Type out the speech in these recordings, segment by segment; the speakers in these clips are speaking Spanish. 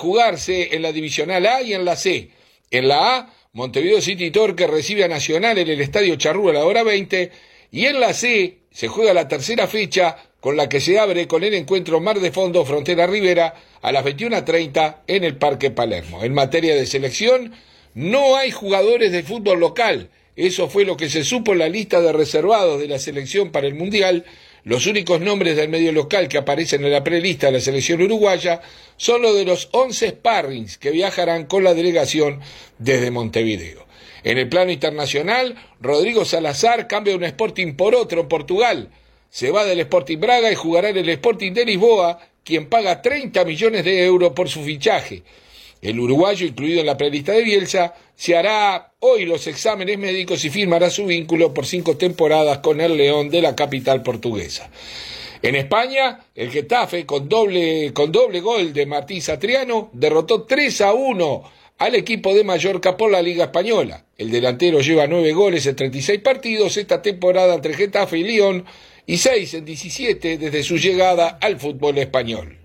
jugarse en la Divisional A y en la C. En la A, Montevideo City Torque recibe a Nacional en el Estadio Charrúa a la hora 20, y en la C se juega la tercera fecha, con la que se abre con el encuentro Mar de Fondo Frontera Rivera a las 21:30 en el Parque Palermo. En materia de selección, no hay jugadores de fútbol local. Eso fue lo que se supo en la lista de reservados de la selección para el Mundial. Los únicos nombres del medio local que aparecen en la prelista de la selección uruguaya son los de los 11 sparrings que viajarán con la delegación desde Montevideo. En el plano internacional, Rodrigo Salazar cambia un Sporting por otro en Portugal. Se va del Sporting Braga y jugará en el Sporting de Lisboa, quien paga 30 millones de euros por su fichaje. El uruguayo, incluido en la prelista de Bielsa, se hará hoy los exámenes médicos y firmará su vínculo por 5 temporadas con el León de la capital portuguesa. En España, el Getafe, con doble gol de Martín Satriano, derrotó 3-1 al equipo de Mallorca por la Liga Española. El delantero lleva 9 goles en 36 partidos esta temporada entre Getafe y Lyon, y 6 en 17 desde su llegada al fútbol español.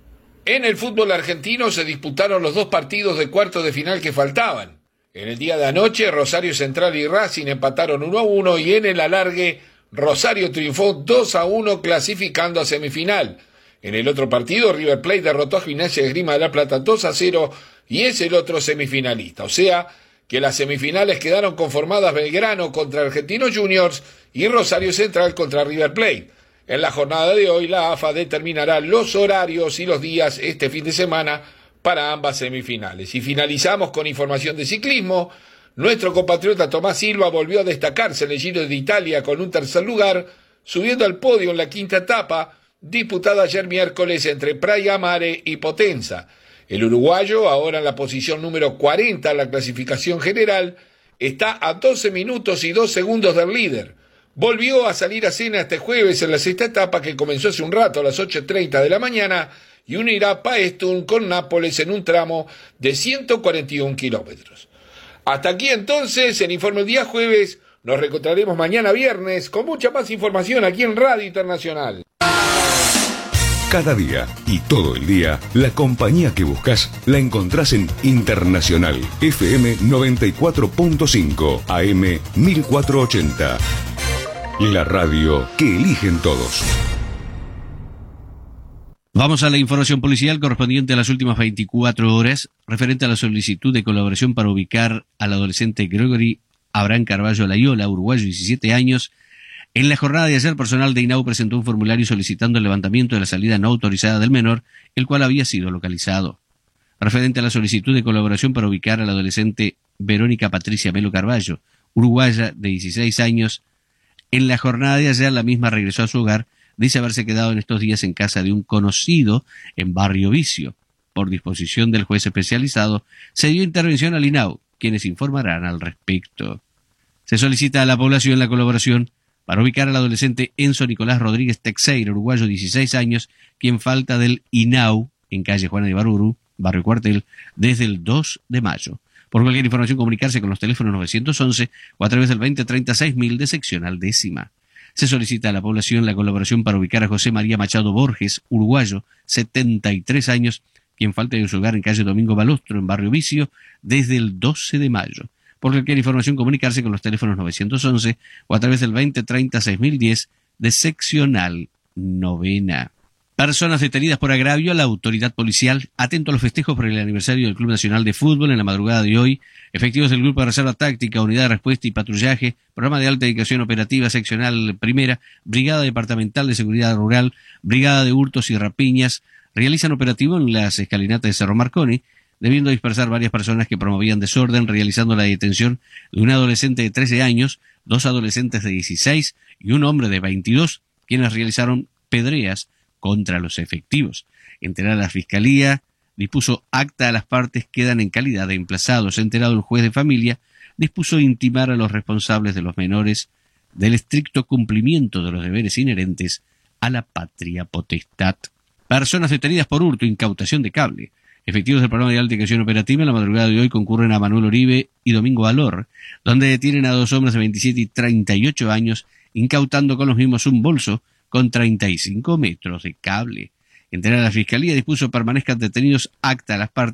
En el fútbol argentino se disputaron los 2 partidos de cuartos de final que faltaban. En el día de anoche, Rosario Central y Racing empataron 1-1, y en el alargue, Rosario triunfó 2-1 clasificando a semifinal. En el otro partido, River Plate derrotó a Gimnasia de Esgrima de La Plata 2-0 y es el otro semifinalista. O sea que las semifinales quedaron conformadas Belgrano contra Argentinos Juniors y Rosario Central contra River Plate. En la jornada de hoy, la AFA determinará los horarios y los días este fin de semana para ambas semifinales. Y finalizamos con información de ciclismo. Nuestro compatriota Tomás Silva volvió a destacarse en el Giro de Italia con un tercer lugar, subiendo al podio en la quinta etapa, disputada ayer miércoles entre Praia Mare y Potenza. El uruguayo, ahora en la posición número 40 en la clasificación general, está a 12 minutos y 2 segundos del líder. Volvió a salir a cena este jueves en la sexta etapa, que comenzó hace un rato a las 8:30 de la mañana y unirá Paestum con Nápoles en un tramo de 141 kilómetros. Hasta aquí entonces el informe del día jueves. Nos reencontraremos mañana viernes con mucha más información aquí en Radio Internacional. Cada día y todo el día, la compañía que buscas la encontrás en Internacional FM 94.5 AM 1480. La radio que eligen todos. Vamos a la información policial correspondiente a las últimas 24 horas, referente a la solicitud de colaboración para ubicar al adolescente Gregory Abraham Carballo Layola, uruguayo, 17 años. En la jornada de ayer, personal de INAU presentó un formulario solicitando el levantamiento de la salida no autorizada del menor, el cual había sido localizado. Referente a la solicitud de colaboración para ubicar a la adolescente Verónica Patricia Melo Carballo, uruguaya, de 16 años, en la jornada de ayer la misma regresó a su hogar. Dice haberse quedado en estos días en casa de un conocido en Barrio Vicio. Por disposición del juez especializado, se dio intervención al INAU, quienes informarán al respecto. Se solicita a la población la colaboración para ubicar al adolescente Enzo Nicolás Rodríguez Teixeira, uruguayo, 16 años, quien falta del INAU en calle Juana de Ibarburu, Barrio Cuartel, desde el 2 de mayo. Por cualquier información, comunicarse con los teléfonos 911 o a través del 2030-6000 de seccional 10ª. Se solicita a la población la colaboración para ubicar a José María Machado Borges, uruguayo, 73 años, quien falta de su hogar en calle Domingo Balostro, en Barrio Vicio, desde el 12 de mayo. Por cualquier información, comunicarse con los teléfonos 911 o a través del 2030-6010 de seccional 9ª. Personas detenidas por agravio a la autoridad policial. Atento a los festejos por el aniversario del Club Nacional de Fútbol en la madrugada de hoy. Efectivos del Grupo de Reserva Táctica, Unidad de Respuesta y Patrullaje, Programa de Alta Dedicación Operativa Seccional Primera, Brigada Departamental de Seguridad Rural, Brigada de Hurtos y Rapiñas, realizan operativo en las escalinatas de Cerro Marconi, debiendo dispersar varias personas que promovían desorden, realizando la detención de un adolescente de 13 años, 2 adolescentes de 16 y un hombre de 22, quienes realizaron pedreas contra los efectivos. Enterada la Fiscalía, dispuso acta a las partes, quedan en calidad de emplazados. Enterado el juez de familia, dispuso intimar a los responsables de los menores del estricto cumplimiento de los deberes inherentes a la patria potestad. Personas detenidas por hurto, incautación de cable. Efectivos del Programa de Alta Dedicación Operativa en la madrugada de hoy concurren a Manuel Oribe y Domingo Valor, donde detienen a 2 hombres de 27 y 38 años, incautando con los mismos un bolso con 35 metros de cable. Enterada la Fiscalía, dispuso permanezcan detenidos acta a las partes